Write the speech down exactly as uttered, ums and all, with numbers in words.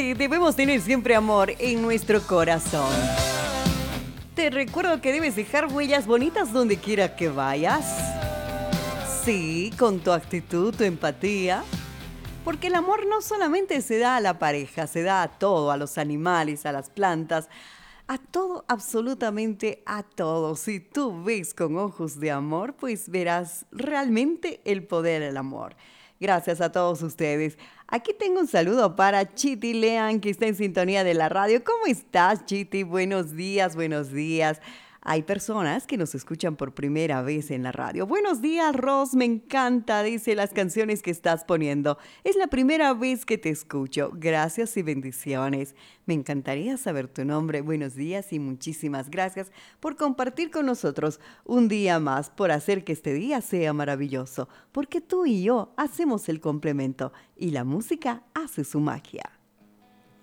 que debemos tener siempre amor en nuestro corazón. Te recuerdo que debes dejar huellas bonitas donde quiera que vayas. Sí, con tu actitud, tu empatía. Porque el amor no solamente se da a la pareja, se da a todo, a los animales, a las plantas, a todo, absolutamente a todo. Si tú ves con ojos de amor, pues verás realmente el poder del amor. Gracias a todos ustedes. Aquí tengo un saludo para Chiti Lean, que está en sintonía de la radio. ¿Cómo estás, Chiti? Buenos días, buenos días. Hay personas que nos escuchan por primera vez en la radio. Buenos días, Ros, me encanta, dice, las canciones que estás poniendo. Es la primera vez que te escucho. Gracias y bendiciones. Me encantaría saber tu nombre. Buenos días y muchísimas gracias por compartir con nosotros un día más, por hacer que este día sea maravilloso, porque tú y yo hacemos el complemento y la música hace su magia.